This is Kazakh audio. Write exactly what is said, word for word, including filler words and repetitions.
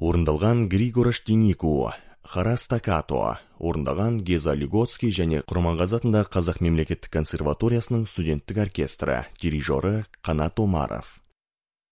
орындалған Григор Штенику, Хара Стаккато, орындаған Геза Лигоцкий және Құрманғазы атындағы Қазақ мемлекеттік консерваториясының студенттік оркестрі, дирижері Қанат Омаров.